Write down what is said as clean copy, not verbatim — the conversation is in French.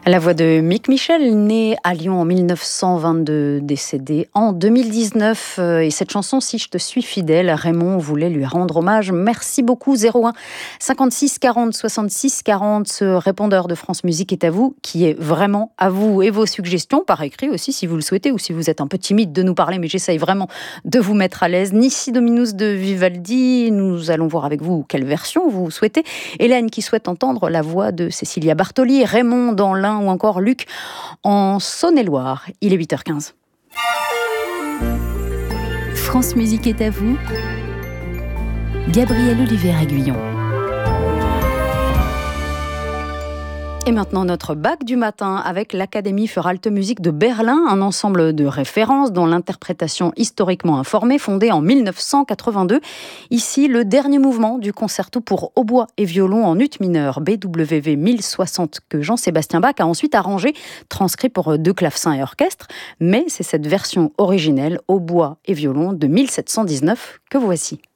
La voix de Mick Michel, né à Lyon en 1922, décédé en 2019. Et cette chanson, Si je te suis fidèle, Raymond voulait lui rendre hommage. Merci beaucoup. 01 56 40 66 40. Ce répondeur de France Musique est à vous, qui est vraiment à vous. Et vos suggestions, par écrit aussi, si vous le souhaitez, ou si vous êtes un peu timide de nous parler, mais j'essaye vraiment de vous mettre à l'aise. Nissi Dominus de Vivaldi, nous allons voir avec vous quelle version vous souhaitez. Hélène qui souhaite entendre la voix de Cécilia Bartoli, Raymond dans l'Ain ou encore Luc en Saône-et-Loire. Il est 8h15. France Musique est à vous. Gabriel Olivier-Aguillon. Et maintenant, notre bac du matin avec l'Académie für Alte Musik de Berlin, un ensemble de références dont l'interprétation historiquement informée, fondée en 1982. Ici, le dernier mouvement du concerto pour hautbois et violon en ut mineur, BWV 1060, que Jean-Sébastien Bach a ensuite arrangé, transcrit pour deux clavecins et orchestre. Mais c'est cette version originelle, hautbois et violon de 1719 que voici.